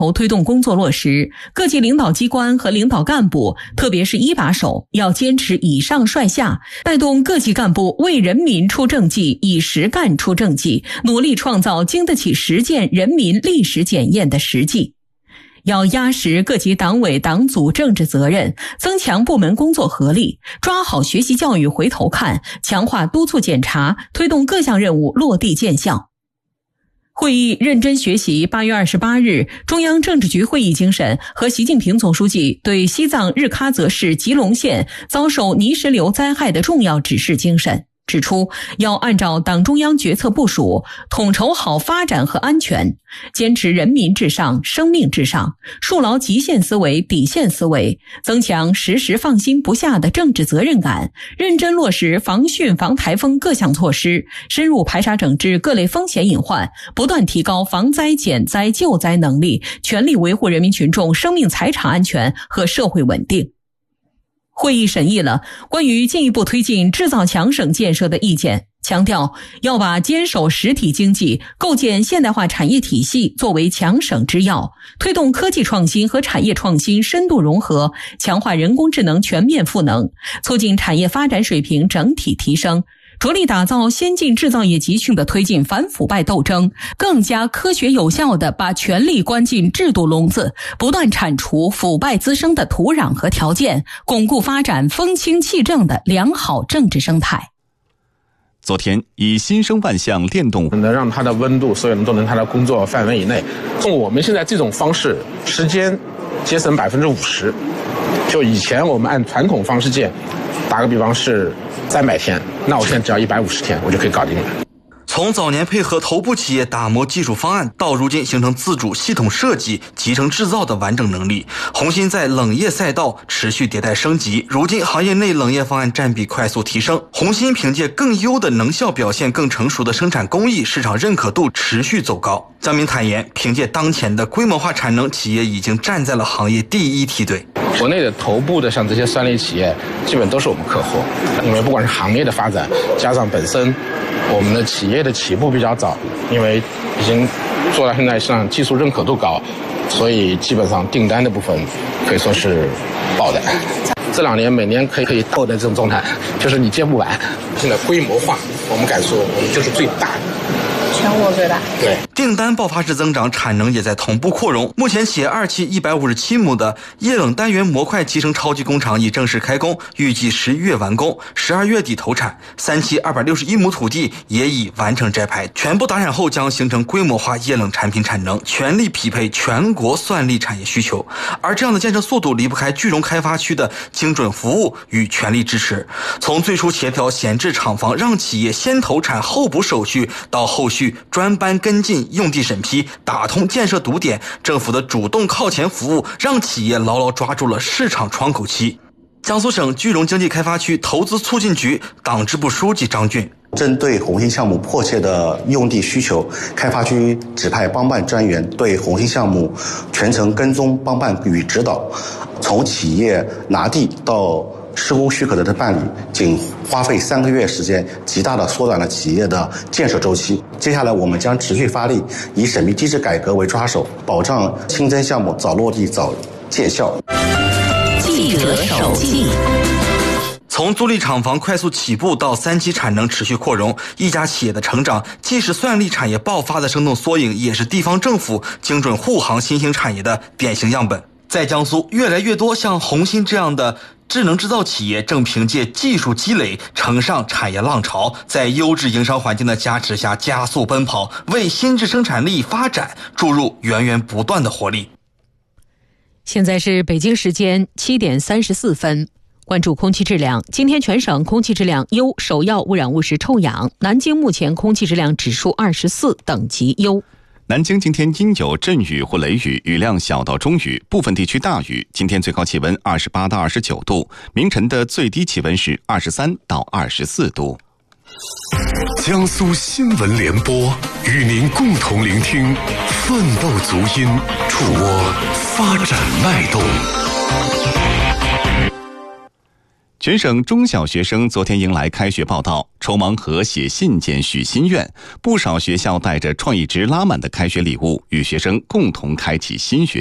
推动工作落实，各级领导机关和领导干部，特别是一把手，要坚持以上率下，带动各级干部为人民出政绩，以实干出政绩，努力创造经得起实践人民历史检验的实际。要压实各级党委党组政治责任，增强部门工作合力，抓好学习教育回头看，强化督促检查，推动各项任务落地见效。会议认真学习8月28日中央政治局会议精神和习近平总书记对西藏日喀则市吉隆县遭受泥石流灾害的重要指示精神，指出要按照党中央决策部署，统筹好发展和安全，坚持人民至上、生命至上，树牢极限思维、底线思维，增强时时放心不下的政治责任感，认真落实防汛防台风各项措施，深入排查整治各类风险隐患，不断提高防灾减灾救灾能力，全力维护人民群众生命财产安全和社会稳定。会议审议了关于进一步推进制造强省建设的意见，强调要把坚守实体经济、构建现代化产业体系作为强省之要，推动科技创新和产业创新深度融合，强化人工智能全面赋能，促进产业发展水平整体提升，着力打造先进制造业集群的推进反腐败斗争，更加科学有效地把权力关进制度笼子，不断铲除腐败滋生的土壤和条件，巩固发展风清气正的良好政治生态。 昨天，以新生万象电动能让它的温度所有人都能它的工作范围以内。用我们现在这种方式，时间节省50%。就以前我们按传统方式建，打个比方是300天，那我现在只要150天，我就可以搞定了。 从早年配合头部企业打磨技术方案，到如今形成自主系统设计、集成制造的完整能力，红芯在冷液赛道持续迭代升级，如今行业内冷液方案占比快速提升，红芯凭借更优的能效表现、更成熟的生产工艺，市场认可度持续走高。江明坦言，凭借当前的规模化产能，企业已经站在了行业第一梯队。 国内的头部的像这些酸类企业，基本都是我们客户，因为不管是行业的发展，加上本身我们的企业的起步比较早，因为已经做到现在上技术认可度高，所以基本上订单的部分可以说是爆的。这2年每年可以透的这种状态，就是你接不完。现在规模化，我们敢说我们就是最大的。 全国最大。 对， 订单爆发式增长，产能也在同步扩容。目前企业2期157亩的液冷单元模块集成超级工厂已正式开工，预计11月完工，12月底投产。3期261亩土地也已完成摘牌，全部打产后将形成规模化液冷产品产能，全力匹配全国算力产业需求。而这样的建设速度离不开聚龙开发区的精准服务与全力支持。从最初协调闲置厂房，让企业先投产后补手续，到后续专班跟进用地审批，打通建设堵点，政府的主动靠前服务让企业牢牢抓住了市场窗口期。江苏省聚龙经济开发区投资促进局党支部书记张俊， 针对红芯项目迫切的用地需求，开发区指派帮办专员对红芯项目全程跟踪帮办与指导，从企业拿地到施工许可的办理，仅花费3个月时间，极大的缩短了企业的建设周期。接下来我们将持续发力，以审批机制改革为抓手，保障新增项目早落地早见效。 记者手记。 从租赁厂房快速起步到3期产能持续扩容，一家企业的成长既是算力产业爆发的生动缩影，也是地方政府精准护航新兴产业的典型样本。在江苏，越来越多像红芯这样的智能制造企业正凭借技术积累乘上产业浪潮，在优质营商环境的加持下加速奔跑，为新质生产力发展注入源源不断的活力。 现在是北京时间7点34分，关注空气质量。今天全省空气质量优，首要污染物是臭氧。南京目前空气质量指数24，等级优。 南京今天阴有阵雨或雷雨，雨量小到中雨，部分地区大雨。今天最高气温28到29度，明晨的最低气温是23到24度。 江苏新闻联播与您共同聆听奋斗足音，触摸发展脉动。 全省中小学生昨天迎来开学报到，抽盲盒写信件许心愿，不少学校带着创意值拉满的开学礼物，与学生共同开启新学